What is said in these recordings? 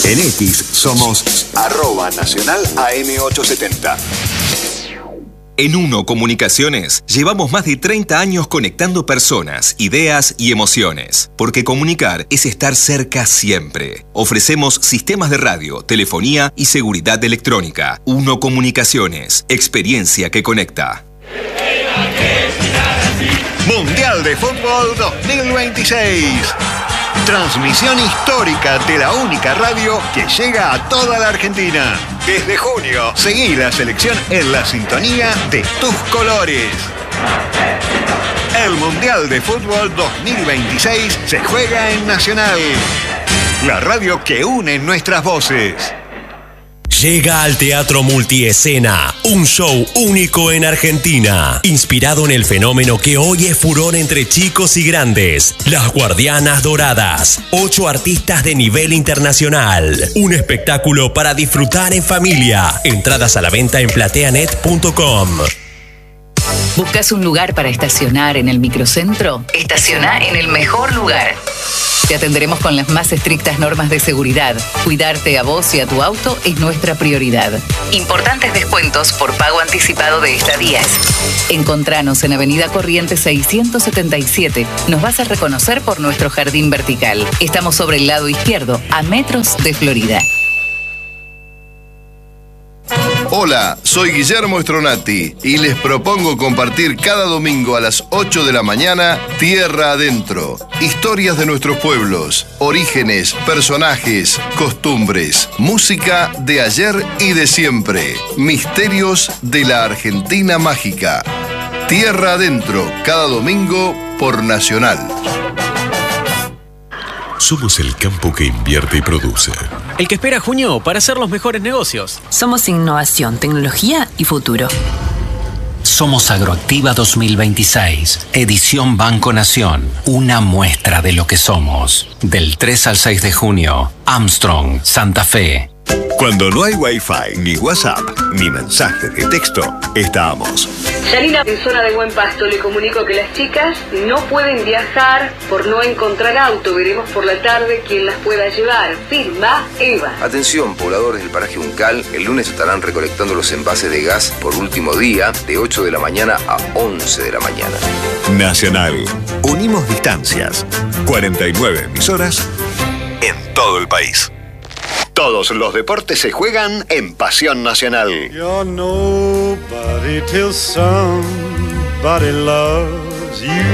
En X somos @nacionalam870. En Uno Comunicaciones llevamos más de 30 años conectando personas, ideas y emociones. Porque comunicar es estar cerca siempre. Ofrecemos sistemas de radio, telefonía y seguridad electrónica. Uno Comunicaciones, experiencia que conecta. Mundial de Fútbol 2026. Transmisión histórica de la única radio que llega a toda la Argentina. Desde junio, seguí la selección en la sintonía de tus colores. El Mundial de Fútbol 2026 se juega en Nacional. La radio que une nuestras voces. Llega al Teatro Multiescena, un show único en Argentina, inspirado en el fenómeno que hoy es furor entre chicos y grandes, Las Guardianas Doradas, 8 artistas de nivel internacional, un espectáculo para disfrutar en familia, entradas a la venta en plateanet.com. ¿Buscas un lugar para estacionar en el microcentro? Estaciona en el mejor lugar. Te atenderemos con las más estrictas normas de seguridad. Cuidarte a vos y a tu auto es nuestra prioridad. Importantes descuentos por pago anticipado de estadías. Encontranos en Avenida Corrientes 677. Nos vas a reconocer por nuestro jardín vertical. Estamos sobre el lado izquierdo, a metros de Florida. Hola, soy Guillermo Stronati y les propongo compartir cada domingo a las 8 de la mañana Tierra Adentro. Historias de nuestros pueblos, orígenes, personajes, costumbres, música de ayer y de siempre, misterios de la Argentina mágica. Tierra Adentro, cada domingo por Nacional. Somos el campo que invierte y produce. El que espera junio para hacer los mejores negocios. Somos innovación, tecnología y futuro. Somos Agroactiva 2026, edición Banco Nación. Una muestra de lo que somos. Del 3 al 6 de junio, Armstrong, Santa Fe. Cuando no hay Wi-Fi, ni WhatsApp, ni mensaje de texto, estamos. Yanina, en zona de Buen Pasto, le comunico que las chicas no pueden viajar por no encontrar auto. Veremos por la tarde quién las pueda llevar. Firma Eva. Atención, pobladores del paraje Uncal, el lunes estarán recolectando los envases de gas por último día, de 8 de la mañana a 11 de la mañana. Nacional. Unimos distancias. 49 emisoras en todo el país. Todos los deportes se juegan en Pasión Nacional. You're nobody till somebody loves you.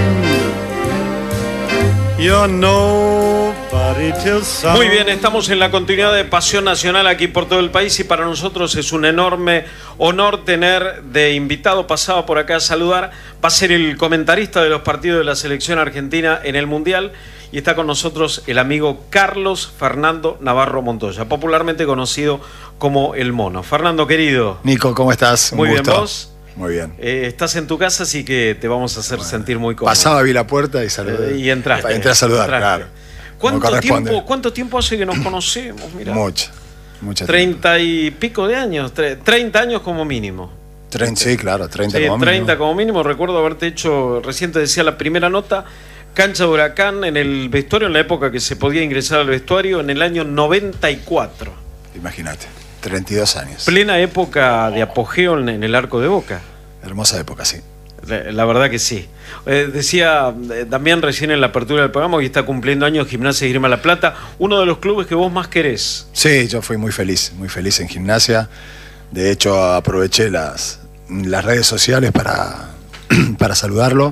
You're nobody till somebody... Muy bien, estamos en la continuidad de Pasión Nacional aquí por todo el país y para nosotros es un enorme honor tener de invitado pasado por acá a saludar. Va a ser el comentarista de los partidos de la selección argentina en el Mundial. Y está con nosotros el amigo Carlos Fernando Navarro Montoya, popularmente conocido como El Mono. Fernando, querido. Nico, ¿cómo estás? Muy bien, ¿vos? Muy bien. Estás en tu casa, así que te vamos a hacer sentir muy cómodo. Pasaba, vi la puerta y saludé. Y entraste. Entré a saludar, claro. ¿Cuánto tiempo hace que nos conocemos? Mirá. Mucho. 30 y pico de años, 30 años como mínimo. Sí, claro, 30 sí, como 30 mínimo. como mínimo. Recuerdo haberte hecho, recién te decía la primera nota, cancha de Huracán en el vestuario, en la época que se podía ingresar al vestuario, en el año 94. Imagínate, 32 años. Plena época de apogeo en el arco de Boca. Hermosa época, sí. La verdad que sí. Decía Damián recién en la apertura del programa que está cumpliendo años Gimnasia y Esgrima La Plata, uno de los clubes que vos más querés. Sí, yo fui muy feliz en Gimnasia. De hecho, aproveché las redes sociales para saludarlos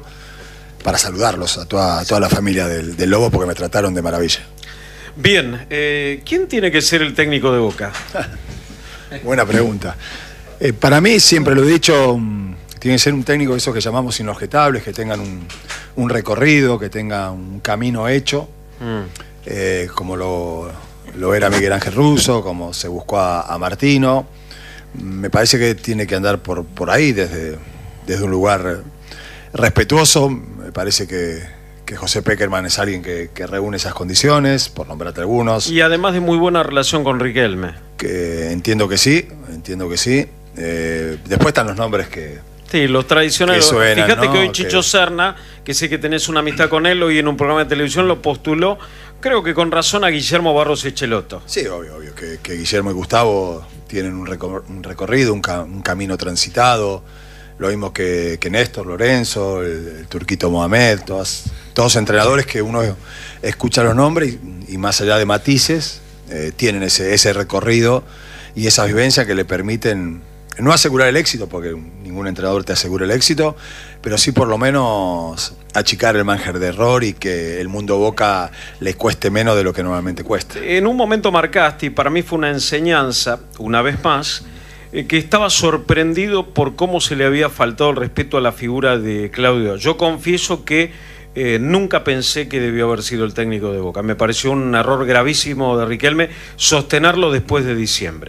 a toda la familia del Lobo, porque me trataron de maravilla. Bien, ¿quién tiene que ser el técnico de Boca? Buena pregunta. Para mí, siempre lo he dicho, tiene que ser un técnico de esos que llamamos inobjetables, que tengan un recorrido, que tenga un camino hecho, como lo era Miguel Ángel Russo, como se buscó a Martino. Me parece que tiene que andar por ahí, desde un lugar respetuoso. Me parece que José Peckerman es alguien que reúne esas condiciones, por nombrarte algunos. Y además de muy buena relación con Riquelme. Que entiendo que sí. Después están los nombres que... Sí, los tradicionales. Suenan, fíjate, ¿no? Que hoy que... Chicho Serna, que sé que tenés una amistad con él, hoy en un programa de televisión lo postuló creo que con razón, a Guillermo Barros Echeloto. Sí, obvio que Guillermo y Gustavo tienen un recorrido, un camino transitado, lo mismo que Néstor Lorenzo, el Turquito Mohamed, todos entrenadores que uno escucha los nombres y más allá de matices, tienen ese recorrido y esa vivencia que le permiten no asegurar el éxito, porque ningún entrenador te asegura el éxito, pero sí por lo menos achicar el margen de error y que el mundo Boca les cueste menos de lo que normalmente cuesta. En un momento marcaste, y para mí fue una enseñanza, una vez más, que estaba sorprendido por cómo se le había faltado el respeto a la figura de Claudio. Yo confieso que nunca pensé que debió haber sido el técnico de Boca. Me pareció un error gravísimo de Riquelme sostenerlo después de diciembre.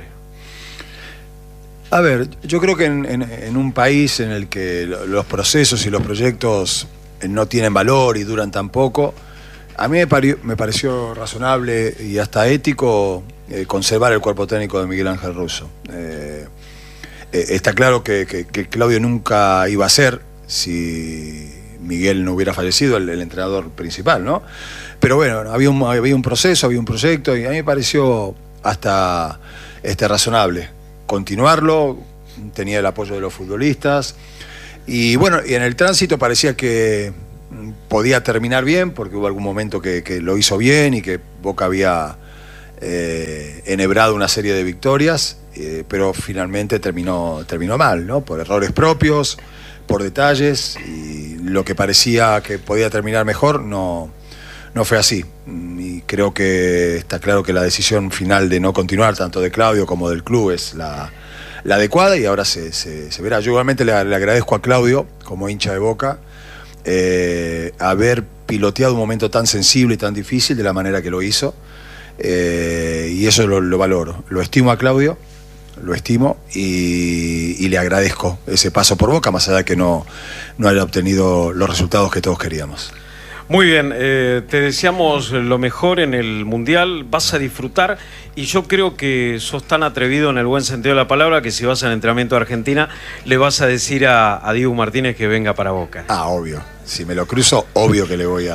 A ver, yo creo que en un país en el que los procesos y los proyectos no tienen valor y duran tan poco, a mí me pareció razonable y hasta ético conservar el cuerpo técnico de Miguel Ángel Russo. Está claro que Claudio nunca iba a ser si Miguel no hubiera fallecido, el entrenador principal, ¿no? Pero bueno, había un proceso, había un proyecto y a mí me pareció hasta razonable continuarlo, tenía el apoyo de los futbolistas y bueno, y en el tránsito parecía que podía terminar bien porque hubo algún momento que lo hizo bien y que Boca había enhebrado una serie de victorias, pero finalmente terminó mal, ¿no? Por errores propios, por detalles, y lo que parecía que podía terminar mejor no fue así. Y creo que está claro que la decisión final de no continuar, tanto de Claudio como del club, es la adecuada y ahora se verá. Yo igualmente le agradezco a Claudio, como hincha de Boca, haber piloteado un momento tan sensible y tan difícil de la manera que lo hizo, y eso lo valoro. Lo estimo a Claudio, lo estimo y le agradezco ese paso por Boca, más allá de que no haya obtenido los resultados que todos queríamos. Muy bien, te deseamos lo mejor en el Mundial, vas a disfrutar y yo creo que sos tan atrevido en el buen sentido de la palabra que si vas al entrenamiento de Argentina le vas a decir a Diego Martínez que venga para Boca. Obvio, si me lo cruzo, obvio que le voy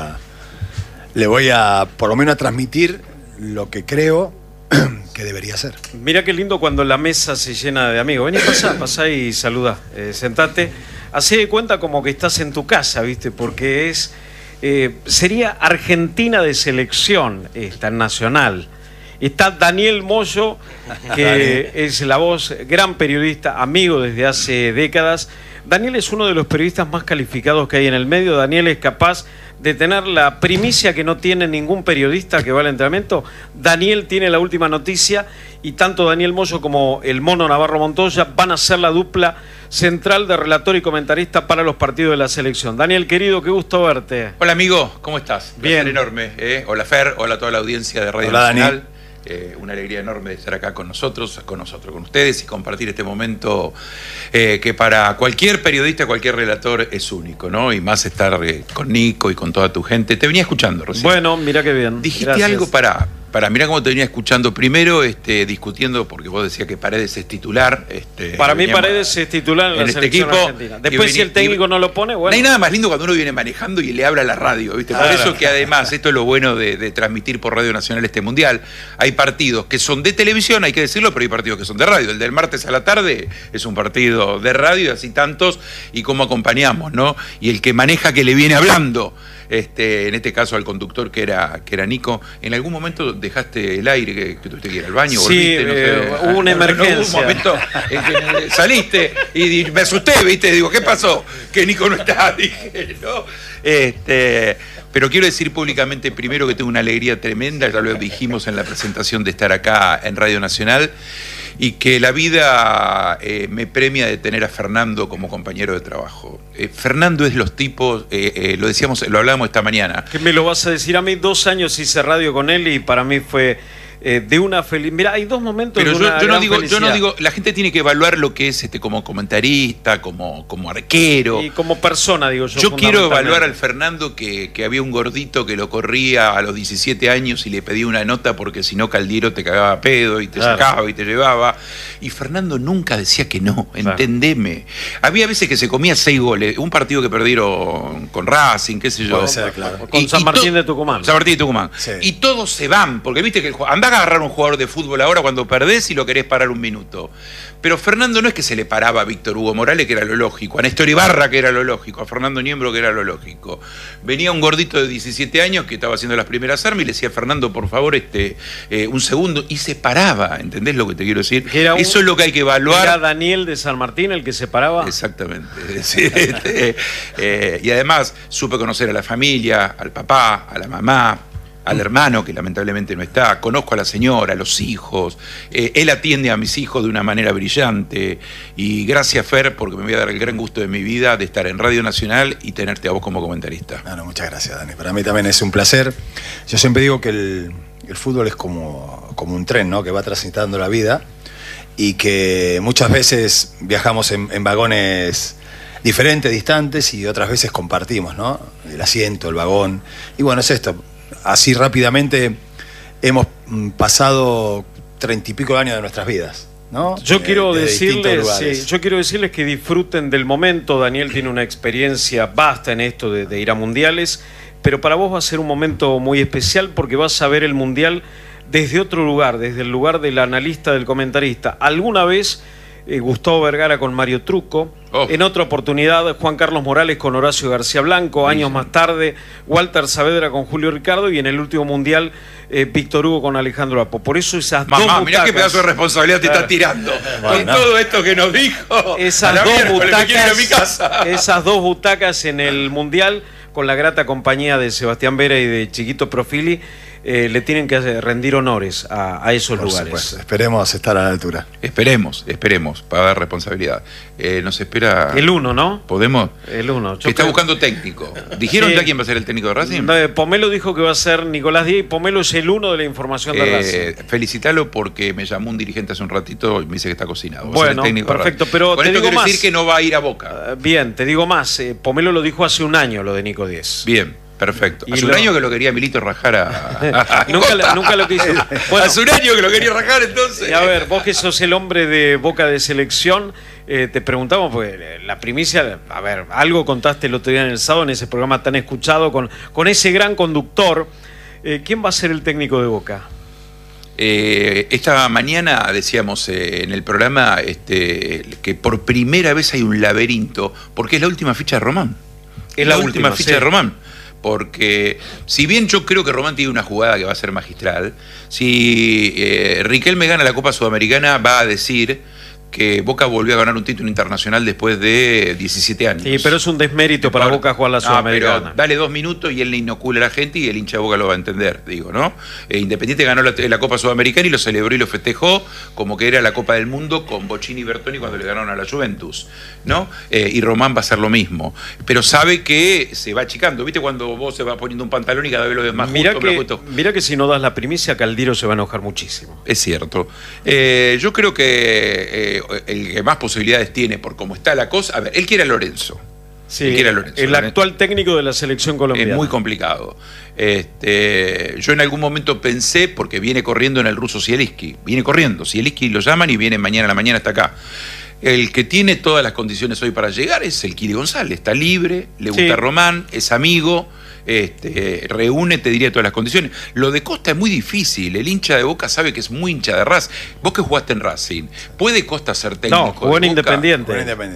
a por lo menos a transmitir lo que creo que debería ser. Mira qué lindo cuando la mesa se llena de amigos. Vení, pasá y saludá, sentate, hacé de cuenta como que estás en tu casa, ¿viste? Porque sería Argentina de selección, esta nacional. Está Daniel Moyo, que es la voz, gran periodista, amigo desde hace décadas. Daniel es uno de los periodistas más calificados que hay en el medio. Daniel es capaz de tener la primicia que no tiene ningún periodista que va al entrenamiento. Daniel tiene la última noticia y tanto Daniel Moyo como el Mono Navarro Montoya van a ser la dupla central de relator y comentarista para los partidos de la selección. Daniel, querido, qué gusto verte. Hola, amigo, ¿cómo estás? Bien. Placer enorme. Hola, Fer, hola a toda la audiencia de Radio Hola, Nacional. Dani. Una alegría enorme de estar acá con nosotros, con ustedes y compartir este momento que para cualquier periodista, cualquier relator es único, ¿no? Y más estar con Nico y con toda tu gente. Te venía escuchando recién. Bueno, mira qué bien. Dijiste Gracias. algo para mirá cómo te venía escuchando. Primero, discutiendo, porque vos decías que Paredes es titular. Para mí Paredes es titular en la selección argentina. Después, si el técnico no lo pone, bueno. No hay nada más lindo cuando uno viene manejando y le habla a la radio, ¿viste? Por eso que además, esto es lo bueno de transmitir por Radio Nacional este Mundial. Hay partidos que son de televisión, hay que decirlo, pero hay partidos que son de radio. El del martes a la tarde es un partido de radio, y así tantos, y cómo acompañamos, ¿no? Y el que maneja que le viene hablando. En este caso al conductor que era Nico, ¿en algún momento dejaste el aire que tuviste que ir al baño? Sí, volviste, no sé, hubo una emergencia. Hubo un momento en que saliste y me asusté, ¿viste? Digo, ¿qué pasó? Que Nico no está, dije, ¿no? Pero quiero decir públicamente primero que tengo una alegría tremenda, ya lo dijimos en la presentación de estar acá en Radio Nacional, y que la vida me premia de tener a Fernando como compañero de trabajo. Fernando es los tipos, lo hablábamos esta mañana. ¿Qué me lo vas a decir a mí? 2 años hice radio con él y para mí fue de una feliz. Mira, hay dos momentos. Pero de una yo no felicidad. digo, la gente tiene que evaluar lo que es como comentarista, como arquero. Y como persona, digo yo. Yo quiero evaluar al Fernando que había un gordito que lo corría a los 17 años y le pedía una nota porque si no Caldiero te cagaba a pedo y te sacaba y te llevaba. Y Fernando nunca decía que no, entendeme. Había veces que se comía 6 goles, un partido que perdieron con Racing, qué sé yo. Puede ser, claro. Con San Martín de Tucumán. San Martín de Tucumán. Sí. Y todos se van, porque viste que andá a agarrar un jugador de fútbol ahora cuando perdés y lo querés parar un minuto. Pero Fernando no es que se le paraba a Víctor Hugo Morales, que era lo lógico, a Néstor Ibarra, que era lo lógico, a Fernando Niembro, que era lo lógico. Venía un gordito de 17 años que estaba haciendo las primeras armas y le decía, Fernando, por favor, un segundo, y se paraba, ¿entendés lo que te quiero decir? Eso es lo que hay que evaluar. Era Daniel de San Martín el que se paraba. Exactamente. Sí, y además supe conocer a la familia, al papá, a la mamá, al hermano, que lamentablemente no está, conozco a la señora, a los hijos, él atiende a mis hijos de una manera brillante, y gracias, Fer, porque me voy a dar el gran gusto de mi vida de estar en Radio Nacional y tenerte a vos como comentarista. Muchas gracias, Dani. Para mí también es un placer. Yo siempre digo que el fútbol es como un tren, ¿no?, que va transitando la vida y que muchas veces viajamos en vagones diferentes, distantes, y otras veces compartimos, ¿no?, el asiento, el vagón. Y bueno, es esto. Así rápidamente hemos pasado 30 y pico de años de nuestras vidas, ¿no? Yo quiero decirles que disfruten del momento. Daniel tiene una experiencia vasta en esto de ir a mundiales, pero para vos va a ser un momento muy especial porque vas a ver el mundial desde otro lugar, desde el lugar del analista, del comentarista. Alguna vez Gustavo Vergara con Mario Trucco, en otra oportunidad Juan Carlos Morales con Horacio García Blanco, años más tarde Walter Saavedra con Julio Ricardo, y en el último mundial Víctor Hugo con Alejandro Apo. Por eso esas dos butacas, mirá qué pedazo de responsabilidad te está tirando con todo esto que nos dijo. Esas dos butacas en el mundial, con la grata compañía de Sebastián Vera y de Chiquito Profili, le tienen que rendir honores a esos lugares. Supuesto. Esperemos estar a la altura. Esperemos, para dar responsabilidad. Nos espera... El 1, ¿no? ¿Podemos? El 1. Que está buscando técnico. ¿Dijeron ya quién va a ser el técnico de Racing? Pomelo dijo que va a ser Nicolás Díaz, y Pomelo es el 1 de la información de Racing. Felicítalo porque me llamó un dirigente hace un ratito y me dice que está cocinado. Bueno, perfecto, pero con te esto digo más. Decir que no va a ir a Boca. Bien, te digo más. Pomelo lo dijo hace un año, lo de Nico Díaz. Bien. Perfecto. Hace un año que lo quería Milito rajar a nunca lo quiso. Bueno, hace un año que lo quería rajar, entonces. Y a ver, vos que sos el hombre de Boca de selección, te preguntamos, porque la primicia, a ver, algo contaste el otro día en el sábado, en ese programa tan escuchado, con ese gran conductor. ¿Quién va a ser el técnico de Boca? Esta mañana decíamos en el programa que por primera vez hay un laberinto, porque es la última ficha de Román. Es la última ficha de Román. Porque si bien yo creo que Román tiene una jugada que va a ser magistral, si Riquelme gana la Copa Sudamericana va a decir que Boca volvió a ganar un título internacional después de 17 años. Sí, pero es un desmérito para Boca jugar la Sudamericana. Pero dale 2 minutos y él le inocula a la gente y el hincha de Boca lo va a entender, digo, ¿no? Independiente ganó la Copa Sudamericana y lo celebró y lo festejó como que era la Copa del Mundo con Bocini y Bertoni cuando le ganaron a la Juventus, ¿no? Y Román va a hacer lo mismo. Pero sabe que se va achicando. ¿Viste cuando vos se va poniendo un pantalón y cada vez lo ves más justo? Mirá que si no das la primicia, Caldiero se va a enojar muchísimo. Es cierto. Yo creo que el que más posibilidades tiene por cómo está la cosa. A ver, él quiere a Lorenzo. Sí, el actual técnico de la selección colombiana. Es muy complicado. Yo en algún momento pensé, porque viene corriendo en el ruso Zielinski. Viene corriendo. Zielinski lo llaman y viene mañana a la mañana hasta acá. El que tiene todas las condiciones hoy para llegar es el Kili González. Está libre, le gusta Román, es amigo. Reúne, te diría, todas las condiciones. Lo de Costa es muy difícil. El hincha de Boca sabe que es muy hincha de Racing. Vos que jugaste en Racing, ¿puede Costa ser técnico? No, jugó en Independiente.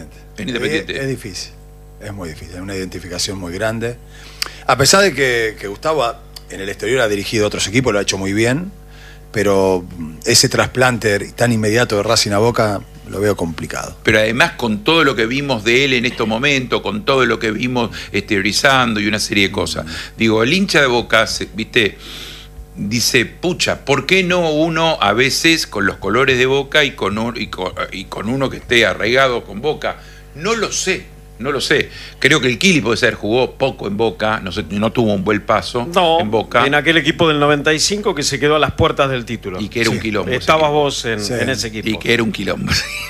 Es difícil, es muy difícil, es una identificación muy grande. A pesar de que Gustavo en el exterior ha dirigido otros equipos, lo ha hecho muy bien, pero ese trasplante tan inmediato de Racing a Boca lo veo complicado. Pero además con todo lo que vimos de él en estos momentos, con todo lo que vimos exteriorizando y una serie de cosas. Digo, el hincha de Boca, ¿viste? Dice, pucha, ¿por qué no uno a veces con los colores de Boca y con uno que esté arraigado con Boca? No lo sé. No lo sé. Creo que el Kili puede ser, jugó poco en Boca, no tuvo un buen paso en Boca. En aquel equipo del 95 que se quedó a las puertas del título. Y que era un quilombo. Estabas vos en ese equipo. Y que era un quilombo.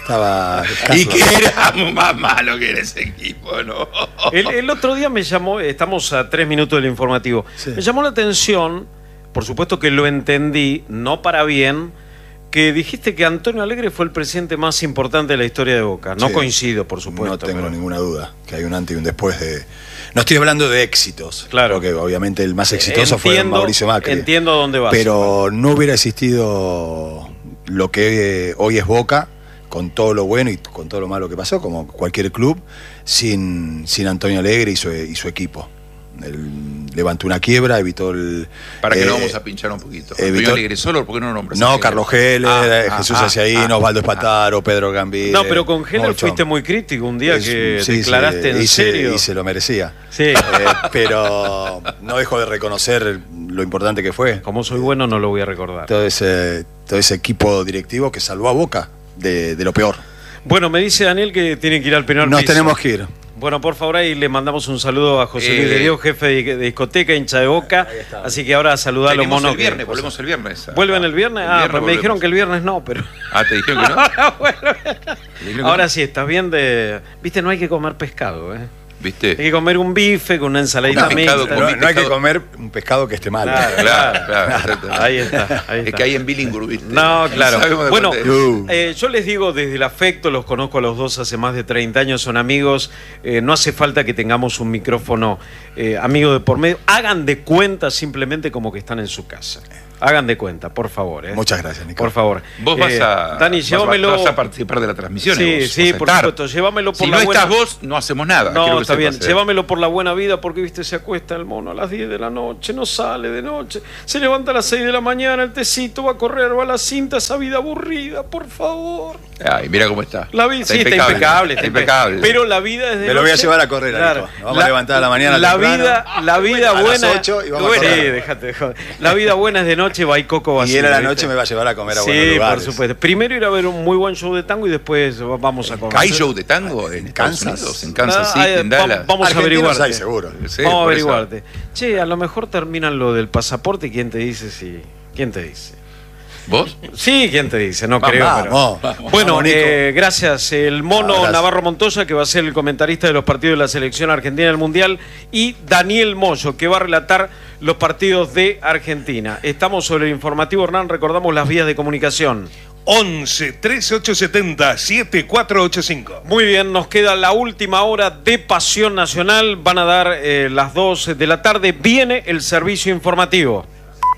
Y que era más malo que era ese equipo, ¿no? El otro día me llamó, estamos a 3 minutos del informativo, me llamó la atención, por supuesto que lo entendí, no para bien, que dijiste que Antonio Alegre fue el presidente más importante de la historia de Boca. No coincido, por supuesto. No tengo ninguna duda que hay un antes y un después de... No estoy hablando de éxitos. Claro. Porque obviamente el más exitoso fue Mauricio Macri. Entiendo a dónde vas. Pero no hubiera existido lo que hoy es Boca, con todo lo bueno y con todo lo malo que pasó, como cualquier club, sin Antonio Alegre y su equipo. Él levantó una quiebra, evitó el... Para que lo vamos a pinchar un poquito. Antonio Alegre solo, ¿por qué no lo nombras? No, Carlos Heller, Jesús Aciaíno, Osvaldo Espataro, Pedro Gambí. No, pero con Heller fuiste muy crítico un día que declaraste en serio. Y se lo merecía. Sí. Pero no dejo de reconocer lo importante que fue. Como soy bueno, no lo voy a recordar. Todo ese equipo directivo que salvó a Boca de lo peor. Bueno, me dice Daniel que tienen que ir al penal. Nos tenemos que ir. Bueno, por favor, ahí le mandamos un saludo a José Luis de Dios, jefe de discoteca, hincha de Boca. Así que ahora saludar a los monos. Volvemos el viernes. ¿Vuelven el viernes? Pero me dijeron que el viernes no, pero... ¿te dijeron que no? Ahora sí, estás bien de... Viste, no hay que comer pescado, ¿Viste? Hay que comer un bife con una ensaladita mixta. No hay que comer un pescado que esté mal. Claro. Ahí está. Es que hay en Billingur, ¿viste? No, claro. Bueno, yo les digo desde el afecto, los conozco a los dos hace más de 30 años, son amigos. No hace falta que tengamos un micrófono amigo de por medio. Hagan de cuenta simplemente como que están en su casa. Hagan de cuenta, por favor. Muchas gracias, Nico. Por favor. Vos Dani, llévamelo. Vas a participar de la transmisión. Sí, por supuesto. Llévamelo por la buena... Si no estás vos, no hacemos nada. No, está bien. Llévamelo por la buena vida porque, viste, se acuesta el mono a las 10 de la noche, no sale de noche, se levanta a las 6 de la mañana, el tecito, va a correr, va a la cinta, esa vida aburrida, por favor. Ay, mira cómo está. La vida, está impecable. Está impecable. Pero la vida es de Me lo voy a llevar a correr, claro. Vamos a levantar a la mañana. La vida buena. A las 8 y vamos a correr. Sí, déjate de joder. La vida buena es de noche, va y coco va. Y él a la noche me va a llevar a comer a buenos lugares. Sí, por supuesto. Primero ir a ver un muy buen show de tango y después vamos a comer. ¿Hay show de tango en Kansas? En Kansas City, en Dallas. Vamos a averiguarte. Hay, seguro. Sí, vamos a averiguarte. Che, a lo mejor terminan lo del pasaporte. ¿Quién te dice si? ¿Quién te dice? ¿Vos? Sí, ¿quién te dice? No creo. Vamos, bueno, gracias. El mono Navarro Montoya, que va a ser el comentarista de los partidos de la selección argentina del Mundial, y Daniel Moyo, que va a relatar los partidos de Argentina. Estamos sobre el informativo, Hernán. Recordamos las vías de comunicación. 11 3870 7485. Muy bien, nos queda la última hora de Pasión Nacional. Van a dar las 2 de la tarde. Viene el servicio informativo.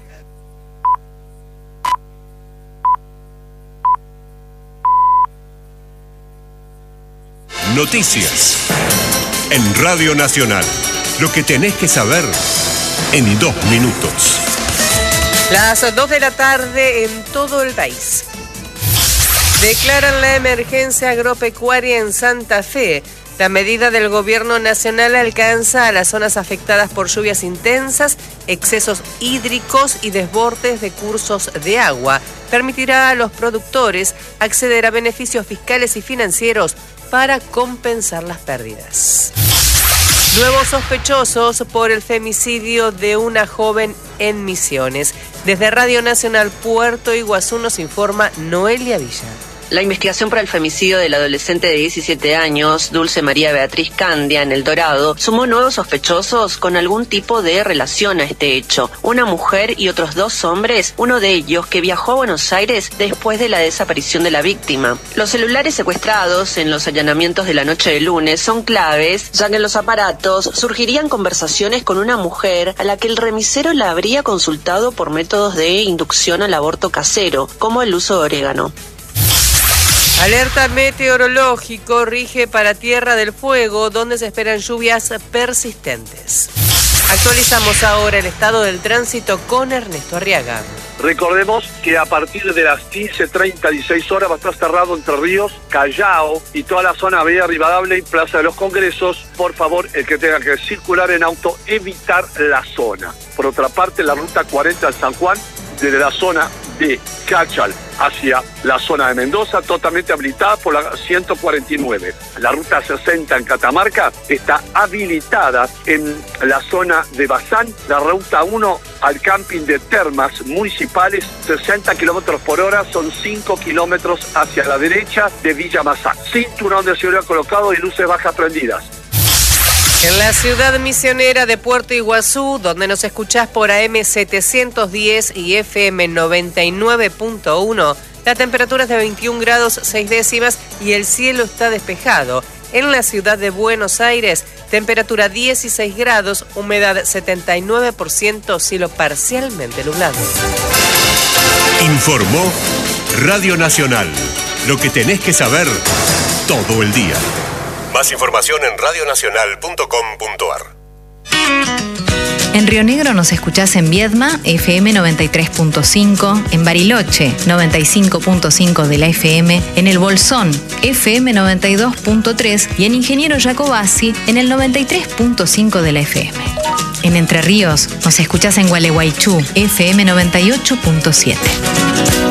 Noticias en Radio Nacional. Lo que tenés que saber en 2 minutos. Las 2 de la tarde en todo el país. Declaran la emergencia agropecuaria en Santa Fe. La medida del gobierno nacional alcanza a las zonas afectadas por lluvias intensas, excesos hídricos y desbordes de cursos de agua. Permitirá a los productores acceder a beneficios fiscales y financieros para compensar las pérdidas. Nuevos sospechosos por el femicidio de una joven en Misiones. Desde Radio Nacional Puerto Iguazú nos informa Noelia Villa. La investigación por el femicidio del adolescente de 17 años, Dulce María Beatriz Candia, en El Dorado, sumó nuevos sospechosos con algún tipo de relación a este hecho. Una mujer y otros 2 hombres, uno de ellos que viajó a Buenos Aires después de la desaparición de la víctima. Los celulares secuestrados en los allanamientos de la noche de lunes son claves, ya que en los aparatos surgirían conversaciones con una mujer a la que el remisero la habría consultado por métodos de inducción al aborto casero, como el uso de orégano. Alerta meteorológico rige para Tierra del Fuego, donde se esperan lluvias persistentes. Actualizamos ahora el estado del tránsito con Ernesto Arriaga. Recordemos que a partir de las 15:30, 16 horas va a estar cerrado Entre Ríos, Callao y toda la zona Avenida Rivadavia y Plaza de los Congresos. Por favor, el que tenga que circular en auto, evitar la zona. Por otra parte, la ruta 40 al San Juan, desde la zona de Cachal hacia la zona de Mendoza, totalmente habilitada por la 149. La ruta 60 en Catamarca está habilitada en la zona de Bazán. La ruta 1 al camping de Termas Municipales, 60 kilómetros por hora, son 5 kilómetros hacia la derecha de Villa Mazán. Cinturón de seguridad colocado y luces bajas prendidas. En la ciudad misionera de Puerto Iguazú, donde nos escuchás por AM 710 y FM 99.1, la temperatura es de 21 grados 6 décimas y el cielo está despejado. En la ciudad de Buenos Aires, temperatura 16 grados, humedad 79%, cielo parcialmente nublado. Informó Radio Nacional. Lo que tenés que saber todo el día. Más información en radionacional.com.ar. En Río Negro nos escuchás en Viedma, FM 93.5, en Bariloche, 95.5 de la FM, en El Bolsón, FM 92.3 y en Ingeniero Jacobasi, en el 93.5 de la FM. En Entre Ríos nos escuchás en Gualeguaychú, FM 98.7.